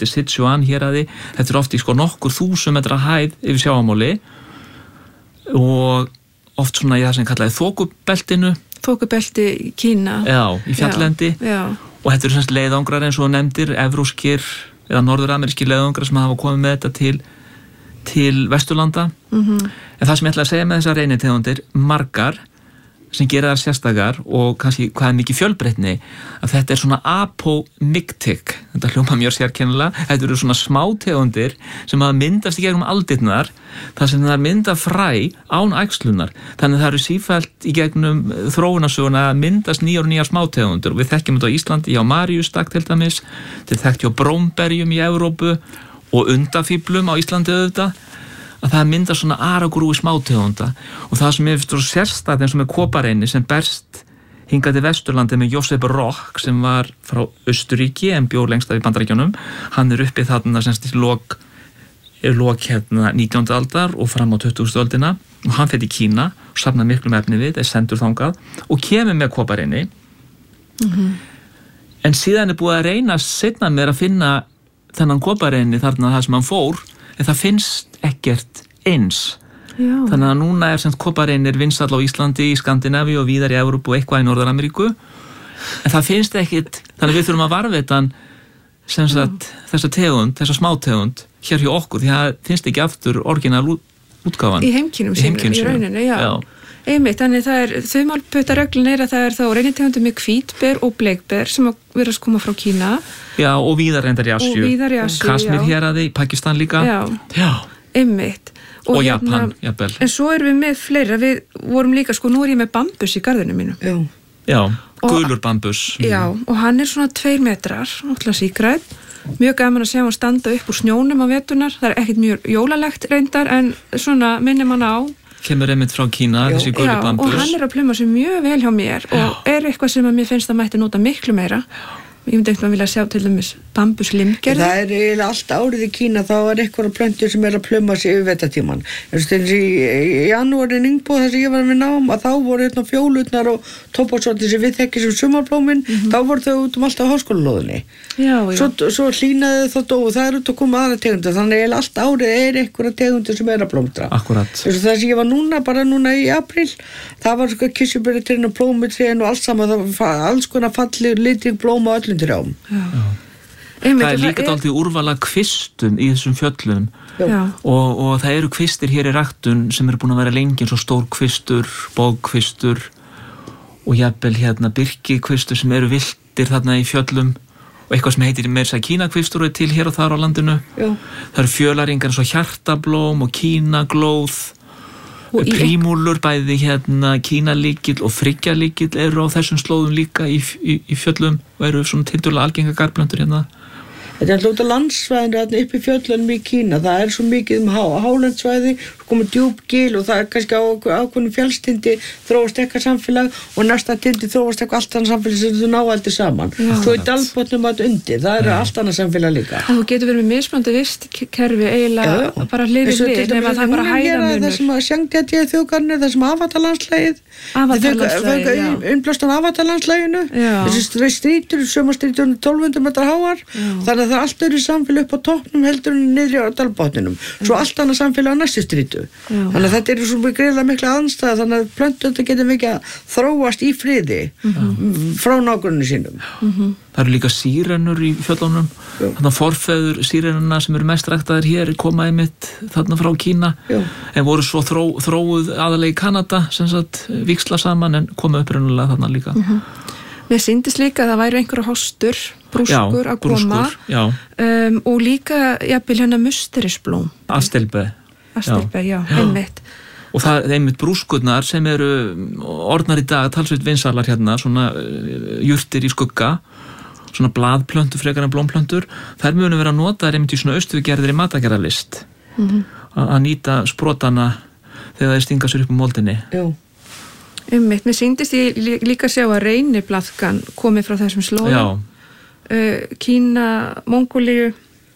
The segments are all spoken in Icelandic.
heitir Sichuan héraði. Þetta oft í sko nokkur 1000 metra hæð yfir sjávarmáli og oft svona í það sem kallaði Þokubelti Kína. Já, í fjalllendi. Já. Og þetta eru semst leiðangrar eins og nefndir, evróskir eða norðuramerískir leiðangrar sem hafa komið með þetta til Vesturlanda. En það sem ég ætla að segja með þessar reynitegundir, margar sem gera það sérstakar og kannski hvað er mikið fjölbreytni, að þetta svona apomictic, þetta hljóma mjög sérkennilega, þetta eru svona smátegundir sem að myndast í gegnum aldirnar, þar sem það mynda fræ án æxlunar, þannig að það eru sífellt í gegnum þróunarsöguna að myndast nýjar smátegundir og við þekkjum þetta á Íslandi, hjá Maríustak til dæmis, þetta þekkt hjá brómberjum í Evrópu og undafíblum á Íslandi auðvitað, að það myndar svona aragrúi smátegunda og það sem ég finnst svo sérstætt eins og með kopareyni sem berst hingað til Vesturlandi með Josep Roch sem var frá Austurríki en bjó lengst af í Bandaríkjunum. Hann uppi þarna semst í lok 19. aldar og fram á 20. öldina og hann fer til Kína og safnar miklum efni við, sendur þangað og kemur með kopareyni. En síðan búið að reyna seinna mér að finna þennan kopareyni þarna það sem hann fór, en það finnst ekkert eins. Já. Þannig að núna sem kopareinir vinsæll á Íslandi, í Skandinavíu og víðar í Evrópu og eitthvað í Norður-Ameríku. En það finnst ekkert, þannig að við þurfum að varðveita sem sagt þessa tegund, þessa smátegund hér hjá okkur, því að það finnst ekki aftur orginal útgáfan. Í heimkynum sínum, í rauninni, já. Einmitt, þannig það þumalputtareglun að það þá reynitegundir með hvítber og bleikber sem að vera að koma frá Kína. Já, og víðar reyndar í Asíu. Kasmír héraði, Pakistan líka. Já. Einmitt. Og Japan, jafnvel. En svo erum við með fleira, við vorum líka, nú ég með bambus í garðinu mínum. Já, gulur bambus. Já, og hann svona 2 metrar, náttúrulega sígrænn. Mjög gaman að sjá hann standa upp úr snjónum á veturnar. Það ekkert mjög jólalegt reyndar, en svona minnir mann á. Kemur einmitt frá Kína, þessi gulur bambus. Og hann að pluma sig mjög vel hjá mér og eitthvað sem að mér finnst að mætti nota miklu meira. Ég myndi eitthvað að vilja sjá til dæmis bambuslimgerði. Það eiginlega allt árið í Kína, þá eitthvað plöntur sem að pluma sig yfir vetrartímann. Í janúarinn Ingbo þar sem ég var með nám, að þá voru fjólutnar og tóbaksortir sem við þekkjum sem sumarblómin, þá voru þau út allt á háskólalóðinni. Já. Svo hlýnaði það og það út að koma aðra tegundir, þannig að allt árið eitthvað tegundir sem að blómstra. Akkurat. Það sem ég var bara núna í apríl, það var kirsuberjatrén og plómutrén og allt saman, alls konar falleg litrík blóma öllum trjám. Það líka dálítið úrvala kvistum í þessum fjöllum og það eru kvistir hér í ræktun sem eru búin að vera lengi eins og stór kvistur, bógkvistur og jafnvel birkikvistur sem eru villtir þarna í fjöllum og eitthvað sem heitir meira kínakvistur og er til hér og þar á landinu. Það eru fjölaringar eins og hjartablóm og kínaglóð og prímúlur, bæði kínalíkill og fryggjalíkill eru á þessum slóðum líka í fjöllum og eru svona tiltölulega algengar garðplöntur hérna. Þetta er alltaf landsvæðin upp í fjöllunum í Kína, það svo mikið hálendsvæði, komið djúp gil og það kannski ákveðnum fjallstindi þróast eitthvað samfélag og næsta tindi þróast eitthvað allt annað samfélag sem þú ná aldrei saman. Svo í dalbotnum undir, það allt annað samfélag líka. Þú getur verið með mismunandi vistkerfi eiginlega bara hlið við hlið, nema það bara hæðamunur. Það sem að Sjangdjadja þjóðgarnir, það sem Avatarlandslægið, unnblástan Avatarlandslæginu, þessi strítur, sömarstrítur 1200 metrar háar, þannig að það allt í samfélag upp á toppnum heldur en niðri á dalbotninum. Svo allt annað samfélag á næstu strítu. Þannig að þetta svo greiðlega mikla aðstæða, þannig að plöntur getur mikið að þróast í friði frá nágrunni sínum. Það eru líka sírenur í fjöllunum, þannig að forfeður sírenuna sem eru mest ræktaðir hér koma einmitt þarna frá Kína, en voru svo þróuð aðalega í Kanada, sem sagt víxla saman en koma upprunalega þarna líka. Mér sýndist líka að það væri einhverja hostur, brúskur að koma og líka jafnvel musterisblóm. Astelbe, einmitt. Og það er einmitt brúskurnar sem eru orðnar í dag talsveit vinsalar hérna, svona jurtir í skugga, svona blaðplöntur frekar en blómplöntur. Þær munu vera notaðar einmitt í svona austurgerðir í matagerðarlist að nýta sprotana þegar þeir stinga sér upp moldinni. Einmitt, mér sýndist ég líka sjá að reyniblaðkan komið frá þessum slóðum. Kína, Mongólíu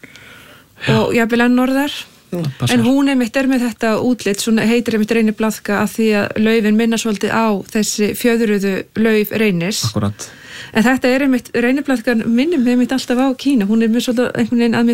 og jafnvel enn norðar. En hún einmitt með þetta útlit, svona heitir einmitt reyniblaðka að því að laufin minna svolítið á þessi fjöðruðu lauf reynis. Akkurat. En þetta einmitt reyniblaðkan minnir mig einmitt alltaf á Kína. Hún með svolítið einhvern veginn að